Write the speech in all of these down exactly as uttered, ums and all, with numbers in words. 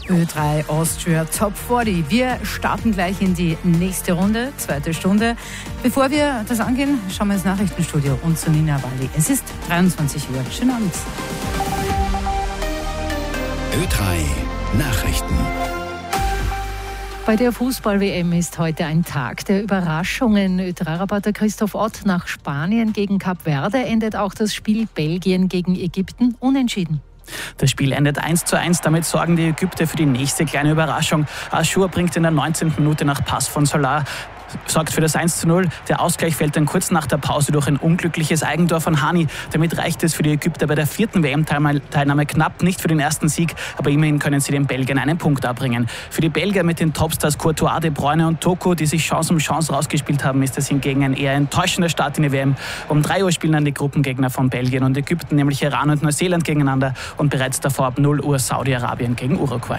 Ö drei Austria Top vierzig. Wir starten gleich in die nächste Runde, zweite Stunde. Bevor wir das angehen, schauen wir ins Nachrichtenstudio und zu Nina Walli. Es ist dreiundzwanzig Uhr. Schönen Abend. Ö drei Nachrichten. Bei der Fußball-W M ist heute ein Tag der Überraschungen. Ö drei Reporter Christoph Ott: Nach Spanien gegen Kap Verde endet auch das Spiel Belgien gegen Ägypten unentschieden. Das Spiel endet eins zu eins. Damit sorgen die Ägypter für die nächste kleine Überraschung. Achour bringt in der neunzehnten Minute nach Pass von Salah, sorgt für das eins zu null. Der Ausgleich fällt dann kurz nach der Pause durch ein unglückliches Eigentor von Hani. Damit reicht es für die Ägypter bei der vierten W M-Teilnahme knapp, nicht für den ersten Sieg, aber immerhin können sie den Belgiern einen Punkt abbringen. Für die Belgier mit den Topstars Courtois, De Bruyne und Toko, die sich Chance um Chance rausgespielt haben, ist es hingegen ein eher enttäuschender Start in die W M. Um drei Uhr spielen dann die Gruppengegner von Belgien und Ägypten, nämlich Iran und Neuseeland, gegeneinander und bereits davor ab null Uhr Saudi-Arabien gegen Uruguay.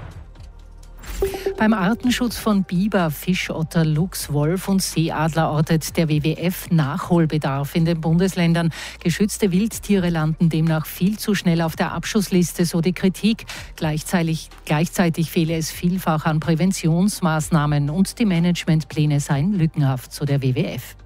Beim Artenschutz von Biber, Fischotter, Luchs, Wolf und Seeadler ortet der W W F Nachholbedarf in den Bundesländern. Geschützte Wildtiere landen demnach viel zu schnell auf der Abschussliste, so die Kritik. Gleichzeitig, gleichzeitig fehle es vielfach an Präventionsmaßnahmen und die Managementpläne seien lückenhaft, so der W W F.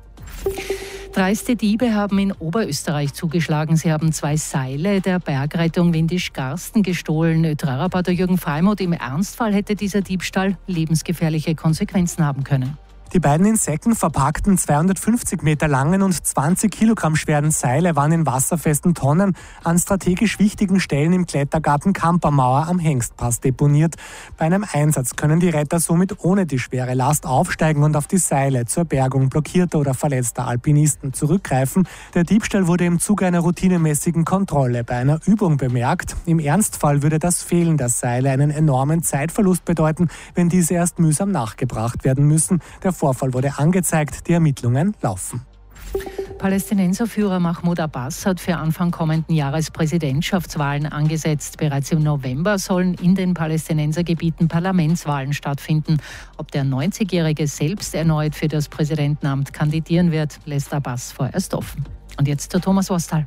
Dreiste Diebe haben in Oberösterreich zugeschlagen. Sie haben zwei Seile der Bergrettung Windisch-Garsten gestohlen. Ö drei Reporter Jürgen Freimuth: Im Ernstfall hätte dieser Diebstahl lebensgefährliche Konsequenzen haben können. Die beiden in Säcken verpackten zweihundertfünfzig Meter langen und zwanzig Kilogramm schweren Seile waren in wasserfesten Tonnen an strategisch wichtigen Stellen im Klettergarten Kampermauer am Hengstpass deponiert. Bei einem Einsatz können die Retter somit ohne die schwere Last aufsteigen und auf die Seile zur Bergung blockierter oder verletzter Alpinisten zurückgreifen. Der Diebstahl wurde im Zuge einer routinemäßigen Kontrolle bei einer Übung bemerkt. Im Ernstfall würde das Fehlen der Seile einen enormen Zeitverlust bedeuten, wenn diese erst mühsam nachgebracht werden müssen. Der Vorfall wurde angezeigt, die Ermittlungen laufen. Palästinenserführer Mahmoud Abbas hat für Anfang kommenden Jahres Präsidentschaftswahlen angesetzt. Bereits im November sollen in den Palästinensergebieten Parlamentswahlen stattfinden. Ob der neunzigjährige selbst erneut für das Präsidentenamt kandidieren wird, lässt Abbas vorerst offen. Und jetzt zu Thomas Wostal.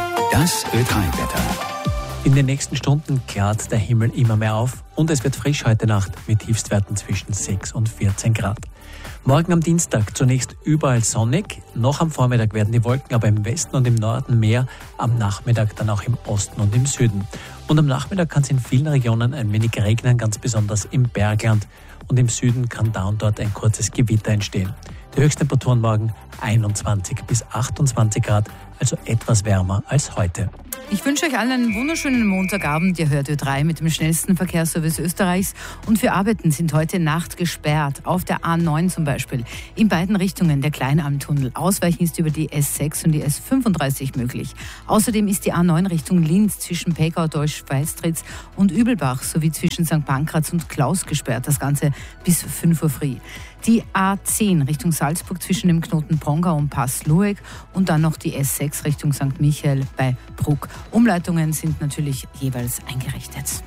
Das Ö drei Wetter. In den nächsten Stunden klart der Himmel immer mehr auf und es wird frisch heute Nacht mit Tiefstwerten zwischen sechs und vierzehn Grad. Morgen am Dienstag zunächst überall sonnig, noch am Vormittag werden die Wolken aber im Westen und im Norden mehr, am Nachmittag dann auch im Osten und im Süden. Und am Nachmittag kann es in vielen Regionen ein wenig regnen, ganz besonders im Bergland. Und im Süden kann da und dort ein kurzes Gewitter entstehen. Die Höchsttemperaturen morgen einundzwanzig bis achtundzwanzig Grad, also etwas wärmer als heute. Ich wünsche euch allen einen wunderschönen Montagabend. Ihr hört Ö drei mit dem schnellsten Verkehrsservice Österreichs. Und für Arbeiten sind heute Nacht gesperrt. Auf der A neun zum Beispiel. In beiden Richtungen der Kleinalmtunnel. Ausweichen ist über die S sechs und die S fünfunddreißig möglich. Außerdem ist die A neun Richtung Linz zwischen Pegau, Deutsch-Weistritz und Übelbach sowie zwischen Sankt Pankraz und Klaus gesperrt. Das Ganze bis fünf Uhr früh. Die A zehn Richtung Salzburg zwischen dem Knoten Pongau und Pass-Lueck und dann noch die S sechs Richtung Sankt Michael bei Bruck. Umleitungen sind natürlich jeweils eingerichtet.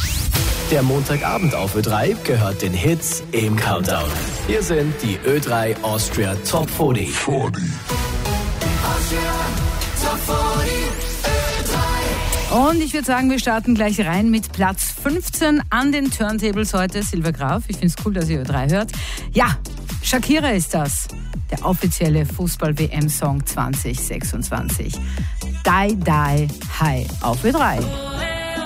Der Montagabend auf Ö drei gehört den Hits im Countdown. Hier sind die Ö drei Austria Top vierzig. vierzig. Und ich würde sagen, wir starten gleich rein mit Platz fünfzehn an den Turntables heute. Silvia Graf, ich finde es cool, dass ihr Ö drei hört. Ja, Shakira ist das. Der offizielle Fußball-W M-Song zwanzig sechsundzwanzig. Die, die, hi auf Ö drei.